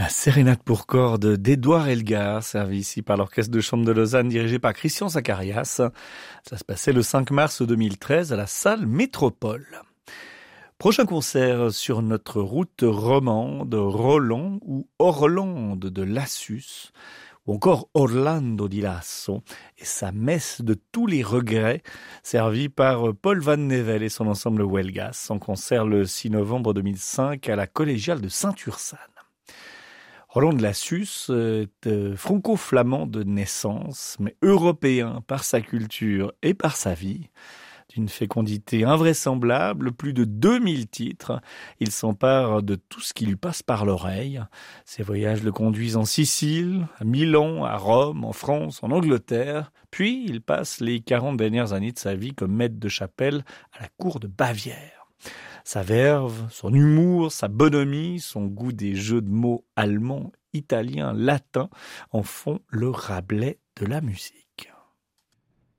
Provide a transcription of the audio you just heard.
La sérénade pour cordes d'Édouard Elgar, servie ici par l'Orchestre de Chambre de Lausanne, dirigé par Christian Zacharias. Ça se passait le 5 mars 2013 à la salle Métropole. Prochain concert sur notre route romande, Roland ou Orlande de Lassus, ou encore Orlando di Lasso, et sa messe de tous les regrets, servie par Paul Van Nevel et son ensemble Huelgas, en concert le 6 novembre 2005 à la collégiale de Saint-Ursane. Roland de Lassus est franco-flamand de naissance, mais européen par sa culture et par sa vie. D'une fécondité invraisemblable, plus de 2000 titres, il s'empare de tout ce qui lui passe par l'oreille. Ses voyages le conduisent en Sicile, à Milan, à Rome, en France, en Angleterre, puis il passe les 40 dernières années de sa vie comme maître de chapelle à la cour de Bavière. Sa verve, son humour, sa bonhomie, son goût des jeux de mots allemands, italiens, latins en font le Rabelais de la musique.